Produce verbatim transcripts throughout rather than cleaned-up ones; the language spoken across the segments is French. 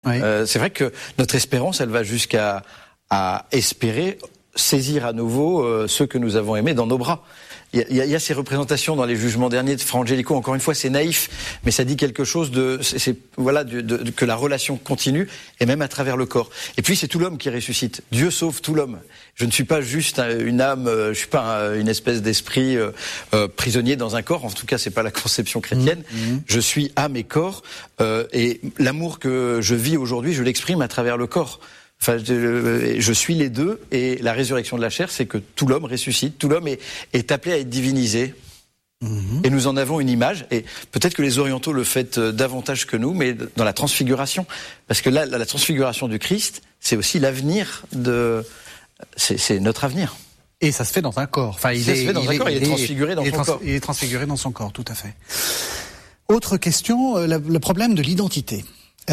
Oui. Euh, c'est vrai que notre espérance, elle va jusqu'à à espérer saisir à nouveau euh, ceux que nous avons aimés dans nos bras. Il y, a, il y a ces représentations dans les jugements derniers de Fra Angelico. Encore une fois, c'est naïf, mais ça dit quelque chose de, c'est, c'est voilà, de, de, de, que la relation continue et même à travers le corps. Et puis c'est tout l'homme qui ressuscite. Dieu sauve tout l'homme. Je ne suis pas juste une âme, je suis pas une espèce d'esprit euh, euh, prisonnier dans un corps. En tout cas, c'est pas la conception chrétienne. Mmh. Je suis âme et corps, euh, et l'amour que je vis aujourd'hui, je l'exprime à travers le corps. Enfin, je, je suis les deux, et la résurrection de la chair, c'est que tout l'homme ressuscite, tout l'homme est, est appelé à être divinisé. Mmh. Et nous en avons une image, et peut-être que les orientaux le font davantage que nous, mais dans la transfiguration. Parce que là, la transfiguration du Christ, c'est aussi l'avenir de... C'est, c'est notre avenir. Et ça se fait dans un corps. Enfin, il ça est, se fait dans il un est, corps, il est transfiguré dans il est son trans, corps. Il est transfiguré dans son corps, tout à fait. Autre question, le, le problème de l'identité.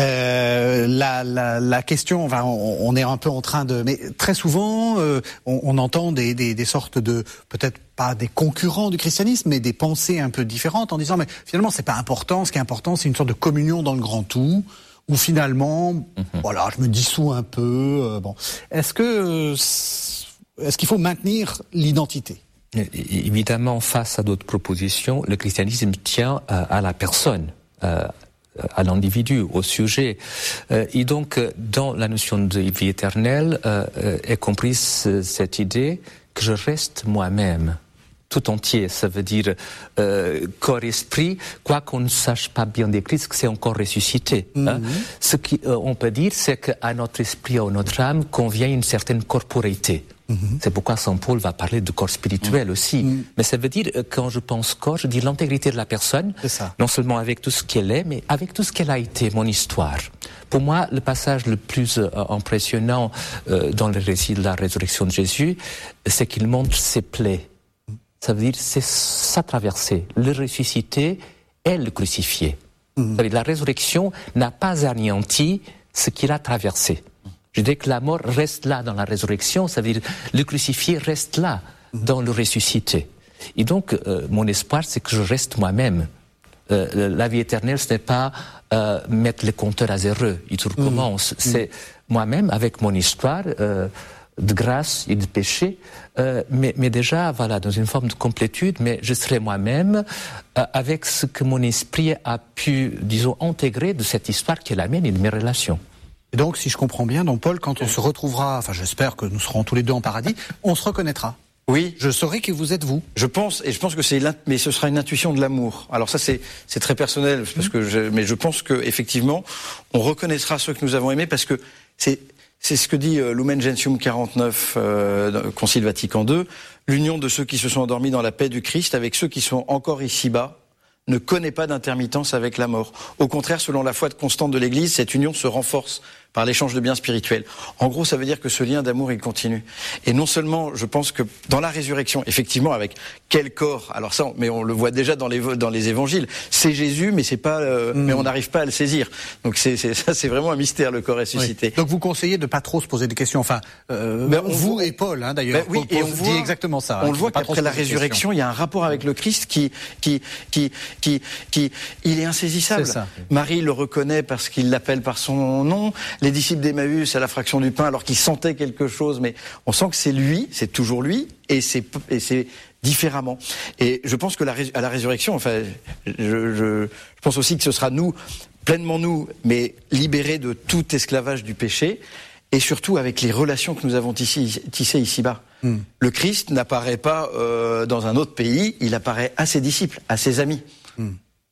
Euh, la, la, la question, enfin, on, on est un peu en train de, mais très souvent, euh, on, on entend des, des, des sortes de, peut-être pas des concurrents du christianisme, mais des pensées un peu différentes en disant, mais finalement, c'est pas important. Ce qui est important, c'est une sorte de communion dans le grand tout, où finalement, mm-hmm. voilà, je me dissous un peu. Euh, bon, est-ce que, est-ce qu'il faut maintenir l'identité? Évidemment, face à d'autres propositions, le christianisme tient à, à la personne. Euh, à l'individu, au sujet. Euh, et donc, dans la notion de vie éternelle, euh, est comprise cette idée que je reste moi-même, tout entier. Ça veut dire euh, corps-esprit, quoi qu'on ne sache pas bien décrire, c'est que c'est encore ressuscité. Mm-hmm. Hein. Ce qu'on euh, peut dire, c'est qu'à notre esprit, à notre âme, convient une certaine corporéité. Mm-hmm. C'est pourquoi Saint Paul va parler de corps spirituel mm-hmm. aussi. Mm-hmm. Mais ça veut dire, quand je pense corps, je dis l'intégrité de la personne, non seulement avec tout ce qu'elle est, mais avec tout ce qu'elle a été, mon histoire. Pour moi, le passage le plus euh, impressionnant euh, dans le récit de la résurrection de Jésus, c'est qu'il montre ses plaies. Ça veut dire, c'est sa traversée. Le ressuscité est le crucifié. Mm-hmm. Ça veut dire, la résurrection n'a pas anéanti ce qu'il a traversé. Je dis que la mort reste là dans la résurrection, ça veut dire le crucifié reste là dans le ressuscité. Et donc, euh, mon espoir, c'est que je reste moi-même. Euh, la vie éternelle, ce n'est pas euh, mettre les compteurs à zéro, et tout recommence. Mmh. C'est moi-même, avec mon histoire euh, de grâce et de péché, euh, mais, mais déjà, voilà, dans une forme de complétude, mais je serai moi-même euh, avec ce que mon esprit a pu, disons, intégrer de cette histoire qui est la mienne et de mes relations. Et donc, si je comprends bien, donc Paul, quand on se retrouvera, enfin j'espère que nous serons tous les deux en paradis, on se reconnaîtra. Oui. Je saurai que vous êtes vous. Je pense, et je pense que c'est, mais ce sera une intuition de l'amour. Alors ça, c'est, c'est très personnel, parce que je, mais je pense que effectivement, on reconnaîtra ceux que nous avons aimés, parce que c'est, c'est ce que dit euh, Lumen Gentium quarante-neuf, euh, Concile Vatican deux, l'union de ceux qui se sont endormis dans la paix du Christ avec ceux qui sont encore ici-bas ne connaît pas d'intermittence avec la mort. Au contraire, selon la foi constante de l'Église, cette union se renforce par l'échange de biens spirituels. En gros, ça veut dire que ce lien d'amour, il continue. Et non seulement, je pense que dans la résurrection, effectivement, avec quel corps, alors ça, mais on le voit déjà dans les dans les évangiles, c'est Jésus, mais c'est pas, euh, mmh. mais on n'arrive pas à le saisir. Donc c'est, c'est ça, c'est vraiment un mystère, le corps ressuscité. Oui. Donc vous conseillez de pas trop se poser des questions. Enfin, euh, ben, vous voit, et Paul, hein, d'ailleurs. Ben oui, Paul, et on dit voit exactement ça. On hein, le voit qu'après la résurrection, il y a un rapport avec le Christ qui qui qui qui qui, il est insaisissable. C'est ça. Marie le reconnaît parce qu'il l'appelle par son nom. Les disciples d'Emmaüs à la fraction du pain, alors qu'ils sentaient quelque chose, mais on sent que c'est lui, c'est toujours lui, et c'est, et c'est différemment. Et je pense que la, à la résurrection, enfin, je, je, je pense aussi que ce sera nous, pleinement nous, mais libérés de tout esclavage du péché, et surtout avec les relations que nous avons tissées, tissées ici-bas. Mm. Le Christ n'apparaît pas euh, dans un autre pays, il apparaît à ses disciples, à ses amis. Mm.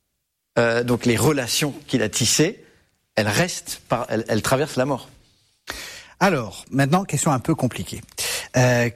Euh, donc les relations qu'il a tissées, elles restent, par, elles, elles traversent la mort. Alors, maintenant, question un peu compliquée. Euh,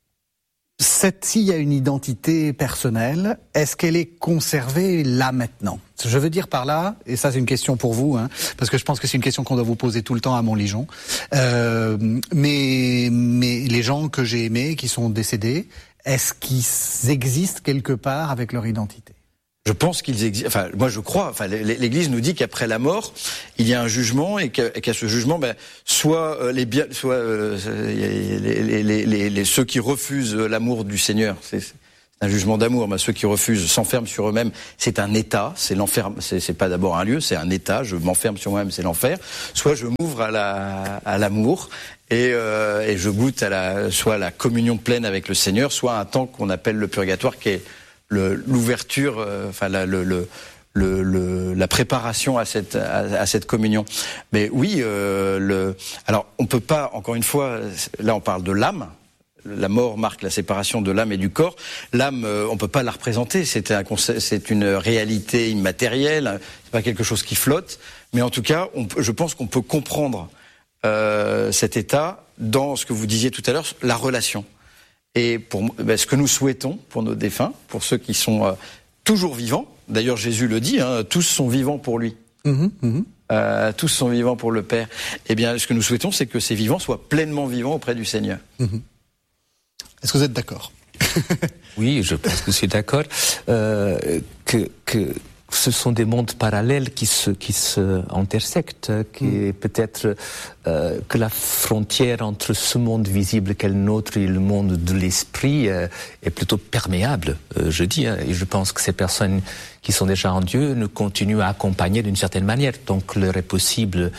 cette, s'il y a une identité personnelle, est-ce qu'elle est conservée là maintenant? Je veux dire par là, et ça c'est une question pour vous, hein, parce que je pense que c'est une question qu'on doit vous poser tout le temps à Montligeon, euh, mais, mais les gens que j'ai aimés, qui sont décédés, est-ce qu'ils existent quelque part avec leur identité? Je pense qu'ils existent. Enfin, moi, je crois. Enfin, l'Église nous dit qu'après la mort, il y a un jugement et qu'à, et qu'à ce jugement, ben, soit euh, les biens, soit euh, les, les, les, les, les ceux qui refusent l'amour du Seigneur, c'est, c'est un jugement d'amour. Ben, ceux qui refusent s'enferment sur eux-mêmes. C'est un état. C'est l'enfer. C'est, c'est pas d'abord un lieu. C'est un état. Je m'enferme sur moi-même. C'est l'enfer. Soit je m'ouvre à la à l'amour et, euh, et je goûte à la soit la communion pleine avec le Seigneur, soit un temps qu'on appelle le purgatoire, qui est le, l'ouverture, euh, enfin la, le, le Le, le, la préparation à cette à, à cette communion. Mais oui, euh, le, alors on peut pas, encore une fois, là on parle de l'âme. La mort marque la séparation de l'âme et du corps. L'âme, euh, on peut pas la représenter. C'est un c'est une réalité immatérielle. C'est pas quelque chose qui flotte. Mais en tout cas, on peut, je pense qu'on peut comprendre euh, cet état dans ce que vous disiez tout à l'heure, la relation. Et pour ben, ce que nous souhaitons pour nos défunts, pour ceux qui sont euh, toujours vivants. D'ailleurs, Jésus le dit, hein, tous sont vivants pour lui. Mmh, mmh. Euh, tous sont vivants pour le Père. Eh bien, ce que nous souhaitons, c'est que ces vivants soient pleinement vivants auprès du Seigneur. Mmh. Est-ce que vous êtes d'accord? Oui, je pense que je suis d'accord. Euh, que, que ce sont des mondes parallèles qui se, qui se intersectent, qui mmh. peut-être euh, que la frontière entre ce monde visible qu'est le nôtre et le monde de l'esprit euh, est plutôt perméable, euh, je dis. Hein, et je pense que ces personnes qui sont déjà en Dieu nous continuent à accompagner d'une certaine manière. Donc, l'heure est possible,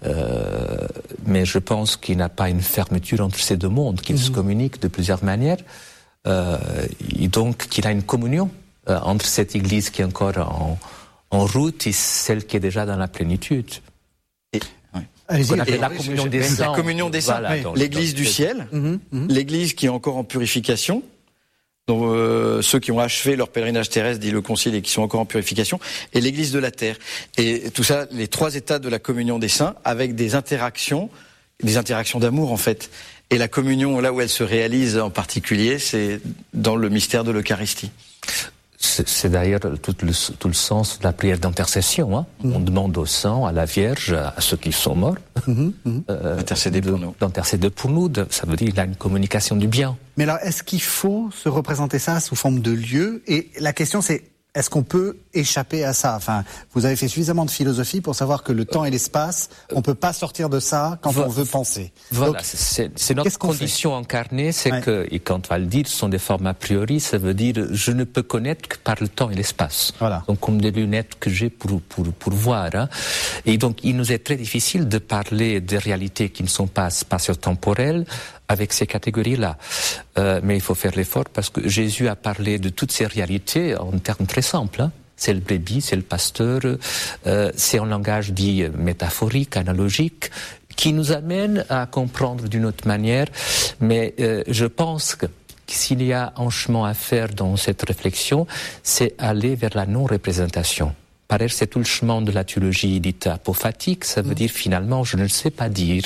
euh, mais je pense qu'il n'y a pas une fermeture entre ces deux mondes, qu'ils mmh. se communiquent de plusieurs manières, euh, et donc qu'il y a une communion euh, entre cette Église qui est encore en, en route et celle qui est déjà dans la plénitude. Et, oui. Allez-y, on appelle la communion des saints. La communion des saints, voilà, oui. L'Église du ciel, mmh, mmh. l'Église qui est encore en purification, dont euh, ceux qui ont achevé leur pèlerinage terrestre, dit le Concile, et qui sont encore en purification, et l'Église de la terre. Et tout ça, les trois états de la communion des saints, avec des interactions, des interactions d'amour en fait. Et la communion, là où elle se réalise en particulier, c'est dans le mystère de l'Eucharistie. C'est, c'est d'ailleurs tout le, tout le sens de la prière d'intercession. Hein. Mmh. On demande au sang, à la Vierge, à ceux qui sont morts, mmh, mmh. Euh, d'intercéder pour nous. D'intercéder pour nous. De, ça veut dire qu'il y a une communication du bien. Mais alors, est-ce qu'il faut se représenter ça sous forme de lieu? Et la question, c'est, est-ce qu'on peut échapper à ça? Enfin, vous avez fait suffisamment de philosophie pour savoir que le temps et l'espace, on peut pas sortir de ça quand voilà. on veut penser. Voilà, Donc, c'est, c'est notre condition incarnée, c'est ouais. que, et quand on va le dire, ce sont des formes a priori, ça veut dire je ne peux connaître que par le temps et l'espace. Voilà. Donc comme des lunettes que j'ai pour, pour, pour voir. Hein. Et donc il nous est très difficile de parler des réalités qui ne sont pas spatio-temporelles avec ces catégories-là. Euh, mais il faut faire l'effort parce que Jésus a parlé de toutes ces réalités en termes très simples. Hein. C'est le brebis, c'est le pasteur, euh, c'est un langage dit métaphorique, analogique, qui nous amène à comprendre d'une autre manière. Mais euh, je pense que s'il y a un chemin à faire dans cette réflexion, c'est aller vers la non-représentation. Pareil, c'est tout le chemin de la théologie dite apophatique, ça veut mmh. dire finalement, je ne sais pas dire...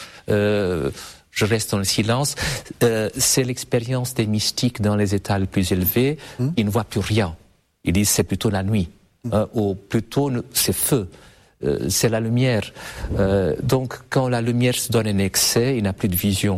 Euh, je reste dans le silence. Euh, c'est l'expérience des mystiques dans les états les plus élevés. Mmh. Ils ne voient plus rien. Ils disent c'est plutôt la nuit. Mmh. Euh, ou plutôt c'est feu. Euh, c'est la lumière. Euh, donc quand la lumière se donne en excès, il n'a plus de vision.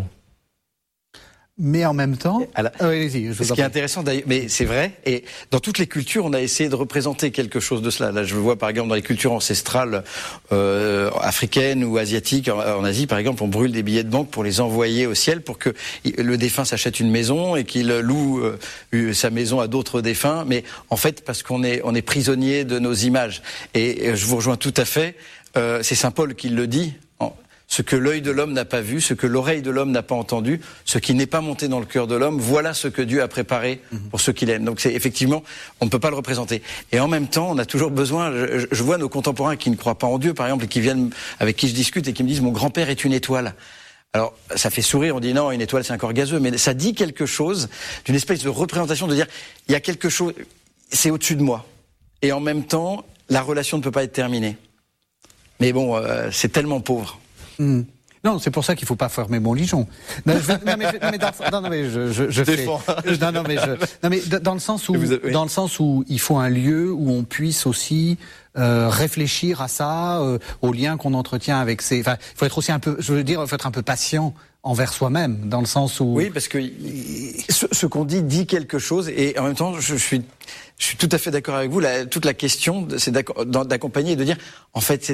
Mais en même temps, Alors, ah oui, allez-y, je ce qui est intéressant d'ailleurs, mais c'est vrai, et dans toutes les cultures, on a essayé de représenter quelque chose de cela. Là, je le vois par exemple dans les cultures ancestrales euh, africaines ou asiatiques. En, en Asie, par exemple, on brûle des billets de banque pour les envoyer au ciel, pour que le défunt s'achète une maison et qu'il loue euh, sa maison à d'autres défunts. Mais en fait, parce qu'on est on est prisonnier de nos images. Et, et je vous rejoins tout à fait. Euh, c'est saint Paul qui le dit. Ce que l'œil de l'homme n'a pas vu, ce que l'oreille de l'homme n'a pas entendu, ce qui n'est pas monté dans le cœur de l'homme, voilà ce que Dieu a préparé pour ceux qu'il aime. Donc c'est effectivement, on ne peut pas le représenter. Et en même temps, on a toujours besoin, je, je vois nos contemporains qui ne croient pas en Dieu, par exemple, et qui viennent, avec qui je discute et qui me disent, mon grand-père est une étoile. Alors, ça fait sourire, on dit non, une étoile c'est un corps gazeux, mais ça dit quelque chose d'une espèce de représentation, de dire, il y a quelque chose, c'est au-dessus de moi. Et en même temps, la relation ne peut pas être terminée. Mais bon, euh, c'est tellement pauvre. Mmh. Non, c'est pour ça qu'il faut pas fermer Montligeon. Non, je, non, mais, non, mais dans, non, non, mais je, je, je fais. Non, non, mais je, non, mais dans le sens où, avez, oui. dans le sens où il faut un lieu où on puisse aussi euh, réfléchir à ça, euh, au lien qu'on entretient avec ses. Enfin, il faut être aussi un peu, je veux dire, il faut être un peu patient envers soi-même, dans le sens où. Oui, parce que ce, ce qu'on dit dit quelque chose, et en même temps, je, je suis. Je suis tout à fait d'accord avec vous. La, toute la question, c'est d'accompagner et de dire, en fait, c'est,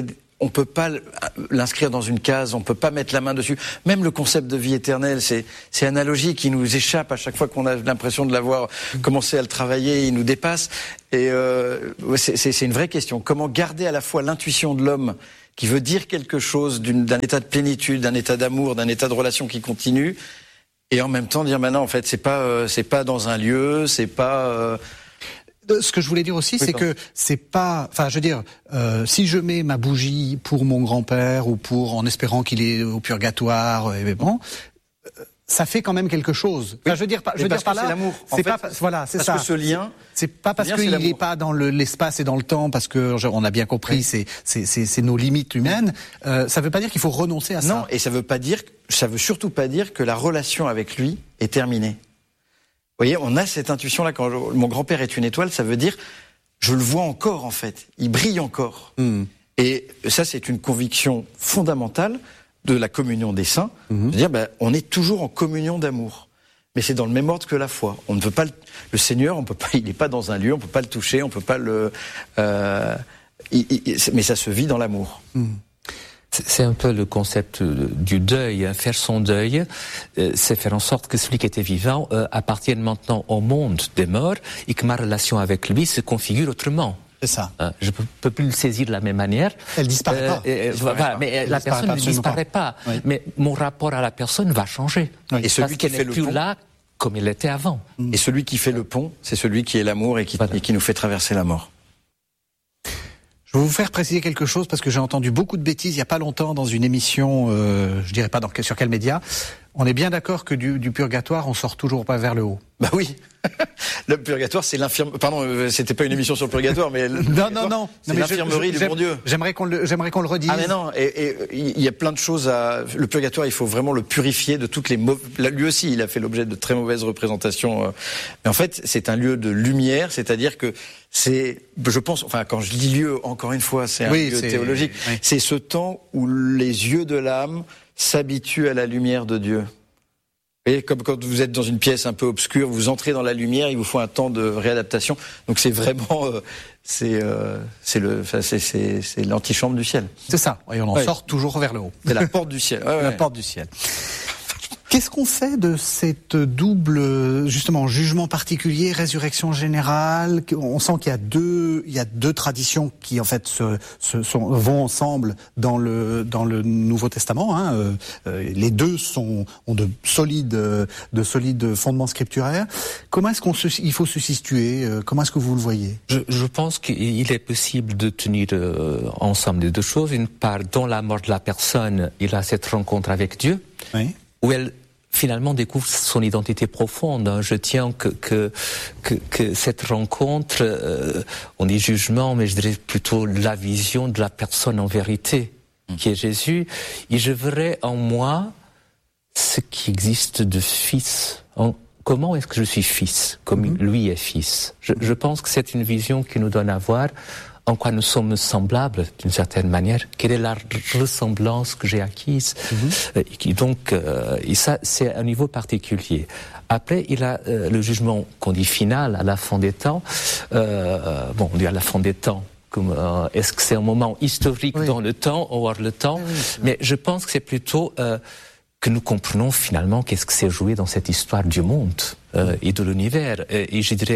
on peut pas l'inscrire dans une case, on peut pas mettre la main dessus. Même le concept de vie éternelle, c'est, c'est analogie qui nous échappe à chaque fois qu'on a l'impression de l'avoir commencé à le travailler, il nous dépasse. Et euh, c'est, c'est, c'est une vraie question. Comment garder à la fois l'intuition de l'homme qui veut dire quelque chose d'une, d'un état de plénitude, d'un état d'amour, d'un état de relation qui continue, et en même temps dire maintenant, en fait, c'est pas, euh, c'est pas dans un lieu, c'est pas. Euh, Ce que je voulais dire aussi, oui, c'est que c'est pas, enfin, je veux dire, euh, si je mets ma bougie pour mon grand-père ou pour, en espérant qu'il est au purgatoire, et bon, euh, ça fait quand même quelque chose. Enfin, oui, je veux dire, pas, je veux dire dire par là, c'est l'amour. C'est en pas, fait, voilà, c'est parce ça. Parce que ce lien, c'est pas parce qu'il n'est pas dans le, l'espace et dans le temps, parce que je, on a bien compris, oui. c'est, c'est, c'est, c'est nos limites humaines. Euh, ça veut pas dire qu'il faut renoncer à ça. Non, et ça veut pas dire, ça veut surtout pas dire que la relation avec lui est terminée. Vous voyez, on a cette intuition-là. Quand je, mon grand-père est une étoile, ça veut dire, je le vois encore, en fait. Il brille encore. Mm. Et ça, c'est une conviction fondamentale de la communion des saints. Mm. C'est-à-dire, ben, on est toujours en communion d'amour. Mais c'est dans le même ordre que la foi. On ne peut pas le, le Seigneur, on peut pas, il n'est pas dans un lieu, on peut pas le toucher, on peut pas le, euh, il, il, mais ça se vit dans l'amour. Mm. C'est un peu le concept du deuil. Faire son deuil, c'est faire en sorte que celui qui était vivant appartienne maintenant au monde des morts et que ma relation avec lui se configure autrement. C'est ça. Je ne peux plus le saisir de la même manière. Elle disparaît pas. Euh, disparaît voilà, pas. mais Elle la disparaît personne pas, ne disparaît pas. pas. Oui. Mais mon rapport à la personne va changer. Oui. Et celui parce qui qu'elle fait n'est le plus pont, là comme il était avant. Et celui qui fait le pont, c'est celui qui est l'amour et qui, voilà. et qui nous fait traverser la mort. Je vais vous faire préciser quelque chose parce que j'ai entendu beaucoup de bêtises il y a pas longtemps dans une émission, euh, je dirais pas dans, sur quel média. On est bien d'accord que du, du purgatoire, on sort toujours pas vers le haut. Bah oui. Le purgatoire, c'est l'infirmerie. Pardon, c'était pas une émission sur le purgatoire, mais le non, non, non. C'est l'infirmerie du bon Dieu. J'aimerais qu'on le, j'aimerais qu'on le redise. Ah mais non. Et il y a plein de choses à. Le purgatoire, il faut vraiment le purifier de toutes les mauvaises. Lui aussi, il a fait l'objet de très mauvaises représentations. Mais en fait, c'est un lieu de lumière, c'est-à-dire que c'est, je pense, enfin, quand je dis lieu, encore une fois, c'est un oui, lieu c'est... théologique. Oui. C'est ce temps où les yeux de l'âme s'habituent à la lumière de Dieu. Et comme quand vous êtes dans une pièce un peu obscure, vous entrez dans la lumière, il vous faut un temps de réadaptation. Donc c'est vraiment, euh, c'est, euh, c'est le, enfin, c'est, c'est, c'est l'antichambre du ciel. C'est ça. Et on en ouais. sort toujours vers le haut. C'est la porte du ciel. Ouais, la ouais. porte du ciel. Qu'est-ce qu'on fait de cette double, justement, jugement particulier, résurrection générale? On sent qu'il y a deux, il y a deux traditions qui, en fait, se, se sont, vont ensemble dans le, dans le Nouveau Testament, hein. Euh, les deux sont, ont de solides, de solides fondements scripturaires. Comment est-ce qu'on se, il faut se situer? Comment est-ce que vous le voyez? Je, je pense qu'il est possible de tenir euh, ensemble les deux choses. Une part, dans la mort de la personne, il a cette rencontre avec Dieu. Oui. Où elle finalement découvre son identité profonde. Je tiens que que que, que cette rencontre, euh, on dit jugement, mais je dirais plutôt la vision de la personne en vérité, mmh. qui est Jésus. Et je verrai en moi ce qui existe de fils. En, comment est-ce que je suis fils, comme mmh. lui est fils? Je, je pense que c'est une vision qui nous donne à voir en quoi nous sommes semblables d'une certaine manière, quelle est la ressemblance que j'ai acquise. Mm-hmm. Et qui donc, euh, et ça, c'est un niveau particulier. Après, il a euh, le jugement qu'on dit final, à la fin des temps. Euh, bon, on dit à la fin des temps. Comme, euh, est-ce que c'est un moment historique oui. dans le temps, hors le temps? Oui, oui, mais je pense que c'est plutôt euh, que nous comprenons finalement qu'est-ce que c'est joué dans cette histoire du monde euh, et de l'univers. Et, et je dirais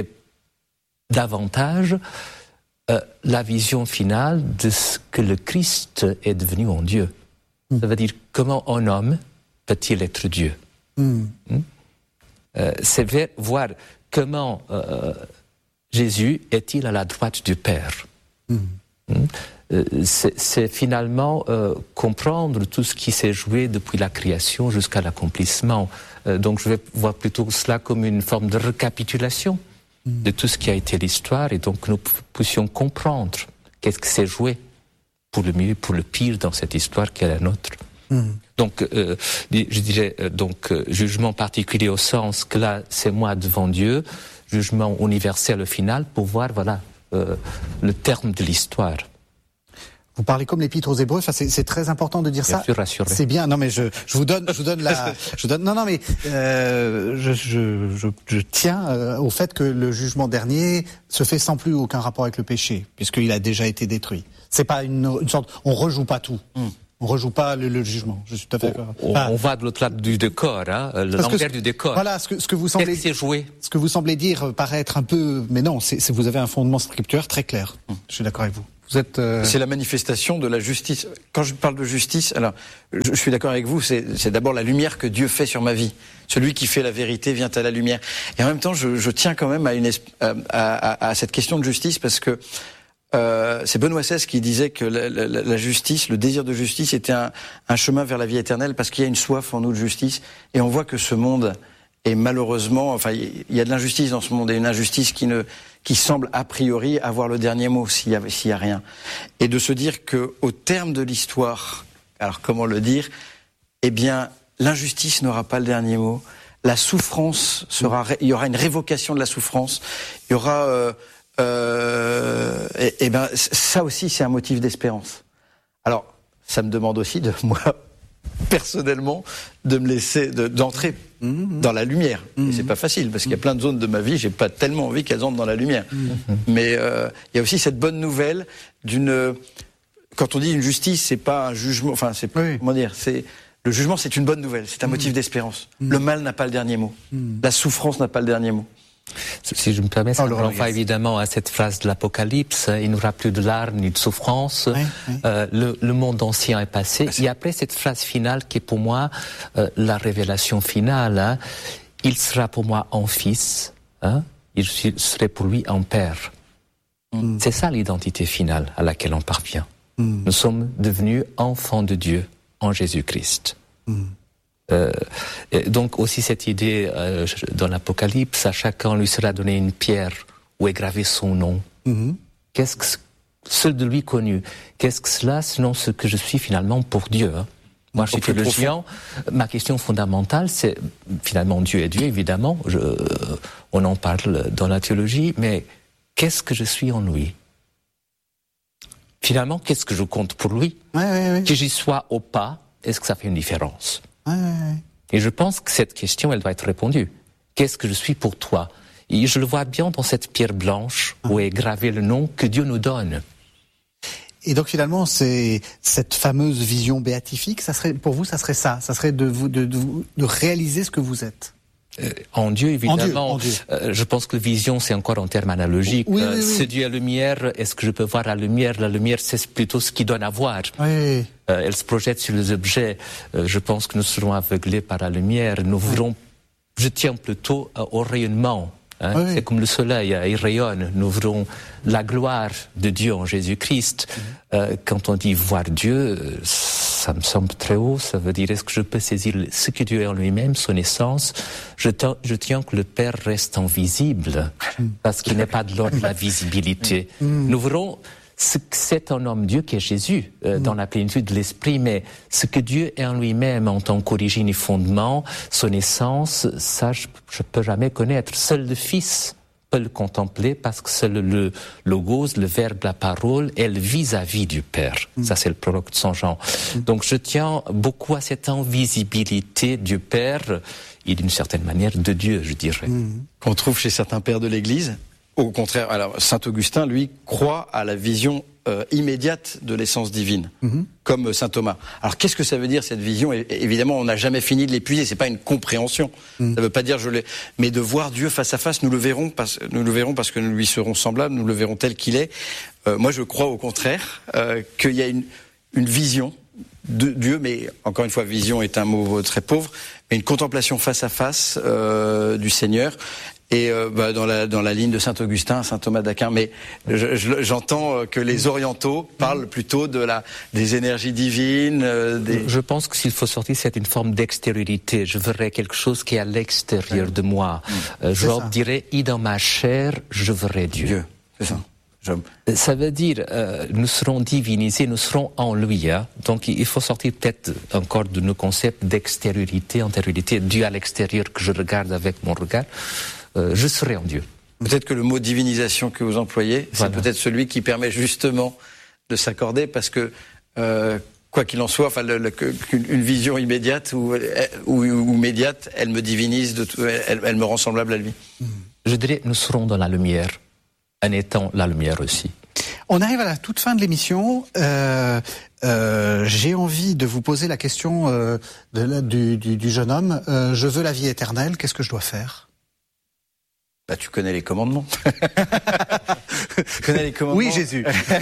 davantage Euh, la vision finale de ce que le Christ est devenu en Dieu. Mm. Ça veut dire comment un homme peut-il être Dieu. Mm. Mm? Euh, c'est ver, voir comment euh, Jésus est-il à la droite du Père. Mm. Euh, c'est, c'est finalement euh, comprendre tout ce qui s'est joué depuis la création jusqu'à l'accomplissement. Euh, donc je vais voir plutôt cela comme une forme de récapitulation de tout ce qui a été l'histoire, et donc nous puissions comprendre qu'est-ce que s'est joué pour le mieux, pour le pire dans cette histoire qui est la nôtre. Mmh. Donc, euh, je dirais euh, donc euh, jugement particulier au sens que là c'est moi devant Dieu, jugement universel au final pour voir voilà euh, le terme de l'histoire. Vous parlez comme l'Épître aux Hébreux. Enfin, c'est, c'est très important de dire Bien ça. sûr, rassuré. C'est bien. Non, mais je, je vous donne, je vous donne la, je donne. Non, non, mais euh, je, je, je, je tiens euh, au fait que le jugement dernier se fait sans plus aucun rapport avec le péché, puisqu'il a déjà été détruit. C'est pas une, une sorte. On rejoue pas tout. Mm. On rejoue pas le, le jugement. Je suis tout à fait d'accord. On, enfin, on va de l'autre lado du décor, hein, l'envers du décor. Voilà, ce que, ce que vous semblez. C'est joué. Ce que vous semblez dire paraît être un peu, mais non, c'est, c'est vous avez un fondement scripturaire très clair. Mm. Je suis d'accord avec vous. Vous êtes euh... C'est la manifestation de la justice. Quand je parle de justice, alors je, je suis d'accord avec vous, c'est, c'est d'abord la lumière que Dieu fait sur ma vie. Celui qui fait la vérité vient à la lumière. Et en même temps, je, je tiens quand même à, une, à, à, à cette question de justice parce que euh, c'est Benoît seize qui disait que la, la, la justice, le désir de justice était un, un chemin vers la vie éternelle parce qu'il y a une soif en nous de justice. Et on voit que ce monde est malheureusement, enfin, il y a de l'injustice dans ce monde et une injustice qui ne qui semble a priori avoir le dernier mot s'il y a, s'il y a rien. Et de se dire que au terme de l'histoire, alors comment le dire, eh bien, l'injustice n'aura pas le dernier mot. La souffrance sera, il y aura une révocation de la souffrance. Il y aura, euh, euh, et, et ben, ça aussi, c'est un motif d'espérance. Alors, ça me demande aussi de moi, personnellement, de me laisser, de, d'entrer mmh. dans la lumière. Mmh. Et c'est pas facile, parce qu'il y a plein de zones de ma vie, j'ai pas tellement envie qu'elles entrent dans la lumière. Mmh. Mais euh, il y a aussi cette bonne nouvelle d'une... Quand on dit une justice, c'est pas un jugement, enfin, c'est pas, oui. comment dire, c'est... Le jugement, c'est une bonne nouvelle, c'est un mmh. motif d'espérance. Mmh. Le mal n'a pas le dernier mot. Mmh. La souffrance n'a pas le dernier mot. Si je me permets, ça oh, renvoie évidemment à cette phrase de l'Apocalypse, il n'y aura plus de larmes ni de souffrance, oui, oui. Euh, le, le monde ancien est passé. Merci. Et après cette phrase finale qui est pour moi euh, la révélation finale, hein, il sera pour moi un fils, hein, il serait pour lui un père. Mm. C'est ça l'identité finale à laquelle on parvient. Mm. Nous sommes devenus enfants de Dieu en Jésus-Christ. Mm. Euh, donc aussi cette idée euh, dans l'Apocalypse, à chacun lui sera donné une pierre où est gravé son nom. Mm-hmm. Qu'est-ce que seul de lui connu? Qu'est-ce que cela sinon ce que je suis finalement pour Dieu, hein? Moi, je suis théologien. Ma question fondamentale, c'est finalement Dieu est Dieu, évidemment. Je, euh, on en parle dans la théologie, mais qu'est-ce que je suis en lui? Finalement, qu'est-ce que je compte pour lui? Ouais, ouais, ouais. Que j'y sois ou pas, est-ce que ça fait une différence? Ouais, ouais, ouais. Et je pense que cette question, elle doit être répondue. Qu'est-ce que je suis pour toi? Et je le vois bien dans cette pierre blanche ah. où est gravé le nom que Dieu nous donne. Et donc finalement, c'est cette fameuse vision béatifique, ça serait pour vous, ça serait ça, ça serait de vous de, de, de réaliser ce que vous êtes. Euh, en Dieu, évidemment. En Dieu, en Dieu. Euh, je pense que vision, c'est encore en termes analogiques. Oui, euh, oui, oui. C'est Dieu la lumière. Est-ce que je peux voir la lumière? La lumière, c'est plutôt ce qui donne à voir. Oui, oui. Euh, elle se projette sur les objets. Euh, je pense que nous serons aveuglés par la lumière. Nous oui. verrons, je tiens plutôt euh, au rayonnement. Hein, oui, oui. C'est comme le soleil, il rayonne. Nous verrons la gloire de Dieu en Jésus-Christ. Mm-hmm. Euh, quand on dit voir Dieu, ça me semble très haut. Ça veut dire, est-ce que je peux saisir ce que Dieu est en lui-même, son essence? Je, t- je tiens que le Père reste invisible, mm. parce qu'il n'est pas de l'ordre de la visibilité. Mm. Nous verrons ce que c'est un homme Dieu qui est Jésus, euh, mm. dans la plénitude de l'esprit, mais ce que Dieu est en lui-même en tant qu'origine et fondement, son essence, ça je ne peux jamais connaître. Seul le Fils peut le contempler parce que seul le logos, le verbe, la parole, est le vis-à-vis du Père. Mm. Ça c'est le prologue de Saint Jean. Mm. Donc je tiens beaucoup à cette invisibilité du Père et d'une certaine manière de Dieu, je dirais. Mm. Qu'on trouve chez certains pères de l'Église. Au contraire, alors Saint Augustin, lui, croit à la vision euh, immédiate de l'essence divine, mm-hmm. comme Saint Thomas. Alors, qu'est-ce que ça veut dire cette vision? Et, évidemment, on n'a jamais fini de l'épuiser. C'est pas une compréhension. Mm. Ça veut pas dire je l'ai, mais de voir Dieu face à face. Nous le verrons parce, nous le verrons parce que nous lui serons semblables. Nous le verrons tel qu'il est. Euh, moi, je crois au contraire euh, qu'il y a une, une vision de Dieu, mais encore une fois, vision est un mot très pauvre, mais une contemplation face à face euh, du Seigneur. Et euh, bah, dans la dans la ligne de Saint Augustin, Saint Thomas d'Aquin, mais je, je, j'entends que les orientaux parlent plutôt de la des énergies divines. Euh, des... Je pense que s'il faut sortir, c'est une forme d'extériorité. Je verrai quelque chose qui est à l'extérieur de moi. Mmh. Euh, Job dirait, « I dans ma chair, je verrai Dieu. » Dieu, c'est ça. Job. Ça veut dire, euh, nous serons divinisés, nous serons en lui. Hein. Donc il faut sortir peut-être encore de nos concepts d'extériorité, antériorité, Dieu à l'extérieur que je regarde avec mon regard. Euh, je serai en Dieu. Peut-être que le mot divinisation que vous employez, voilà. c'est peut-être celui qui permet justement de s'accorder parce que euh, quoi qu'il en soit, enfin, le, le, une vision immédiate ou, ou, ou immédiate, elle me divinise, de tout, elle, elle me rend semblable à lui. Je dirais, nous serons dans la lumière, en étant la lumière aussi. On arrive à la toute fin de l'émission. Euh, euh, j'ai envie de vous poser la question euh, de, du, du, du jeune homme. Euh, je veux la vie éternelle. Qu'est-ce que je dois faire? Bah, tu connais les commandements. Tu connais les commandements. Oui, Jésus.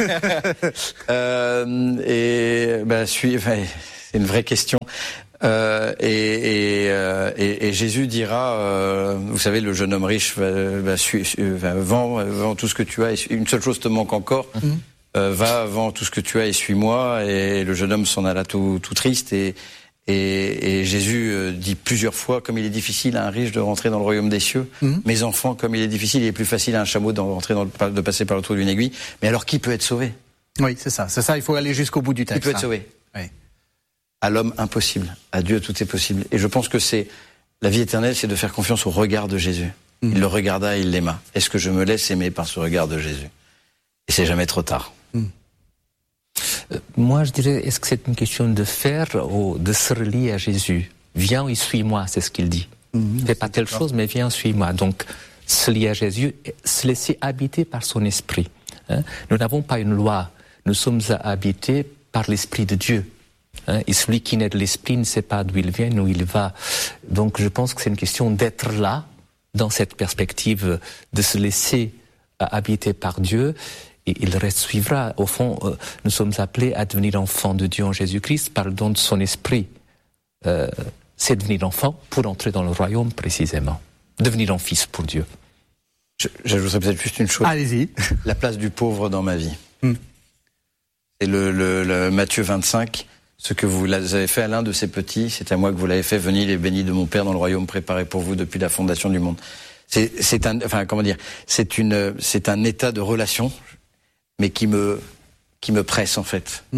euh, et bah, suis, enfin, c'est une vraie question. Euh, et, et, euh, et, et Jésus dira, euh, vous savez, le jeune homme riche va, va, su, va vend, vend tout ce que tu as. Et une seule chose te manque encore. Mm-hmm. euh, va, vends tout ce que tu as et suis-moi. Et le jeune homme s'en alla tout, tout triste. Et, et, et Jésus dit plusieurs fois, comme il est difficile à un riche de rentrer dans le royaume des cieux. Mm-hmm. Mes enfants, comme il est difficile, il est plus facile à un chameau de rentrer dans le, de passer par le trou d'une aiguille. Mais alors, qui peut être sauvé? Oui, c'est ça. C'est ça. Il faut aller jusqu'au bout du texte. Qui peut être sauvé? Oui. À l'homme, impossible. À Dieu, tout est possible. Et je pense que c'est la vie éternelle, c'est de faire confiance au regard de Jésus. Mmh. Il le regarda et il l'aima. Est-ce que je me laisse aimer par ce regard de Jésus? Et c'est jamais trop tard. Mmh. Euh, moi, je dirais, est-ce que c'est une question de faire ou de se relier à Jésus? Viens et suis-moi, c'est ce qu'il dit. Mmh, fais pas telle chose, mais viens, suis-moi. Donc, se lier à Jésus, se laisser habiter par son esprit. Hein? Nous n'avons pas une loi. Nous sommes habités par l'esprit de Dieu. Hein, et celui qui naît de l'esprit ne sait pas d'où il vient, où il va. Donc je pense que c'est une question d'être là, dans cette perspective, de se laisser euh, habiter par Dieu, et, et le reste suivra. Au fond, euh, nous sommes appelés à devenir enfants de Dieu en Jésus-Christ par le don de son esprit. Euh, c'est devenir enfant pour entrer dans le royaume précisément. Devenir en fils pour Dieu. Je, j'ajouterais peut-être juste une chose. Allez-y. La place du pauvre dans ma vie. Mm. C'est le, le, le Matthieu vingt-cinq. Ce que vous avez fait à l'un de ces petits, c'est à moi que vous l'avez fait. Venez les bénis de mon Père dans le royaume préparé pour vous depuis la fondation du monde. C'est, c'est un, enfin comment dire, c'est une, c'est un état de relation, mais qui me, qui me presse en fait. Mmh.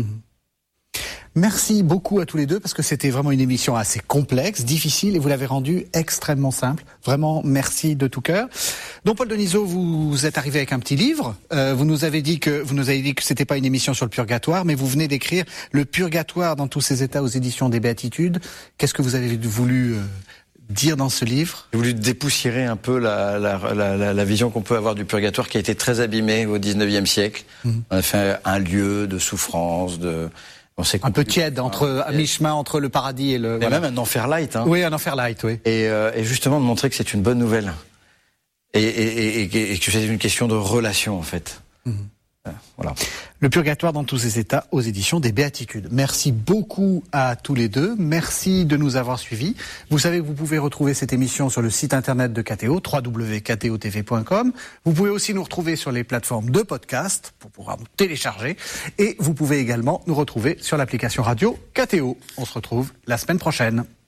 Merci beaucoup à tous les deux parce que c'était vraiment une émission assez complexe, difficile et vous l'avez rendue extrêmement simple. Vraiment, merci de tout cœur. Donc Paul Denisot, vous êtes arrivé avec un petit livre. Euh, vous nous avez dit que vous nous avez dit que c'était pas une émission sur le purgatoire, mais vous venez d'écrire Le purgatoire dans tous ses états aux éditions des Béatitudes. Qu'est-ce que vous avez voulu euh, dire dans ce livre? J'ai voulu dépoussiérer un peu la, la, la, la, la vision qu'on peut avoir du purgatoire qui a été très abîmée au dix-neuvième siècle. Mmh. On a fait un lieu de souffrance, de un peu tiède, entre, à mi-chemin entre le paradis et le... Et voilà. même un enfer light. Hein. Oui, un enfer light, oui. Et, euh, et justement de montrer que c'est une bonne nouvelle. Et, et, et, et que c'est une question de relation, en fait. Mmh. Euh, voilà. Le purgatoire dans tous ses états aux éditions des Béatitudes. Merci beaucoup à tous les deux. Merci de nous avoir suivis. Vous savez que vous pouvez retrouver cette émission sur le site internet de K T O, w w w point k t o t v point com. Vous pouvez aussi nous retrouver sur les plateformes de podcast pour pouvoir nous télécharger. Et vous pouvez également nous retrouver sur l'application radio K T O. On se retrouve la semaine prochaine.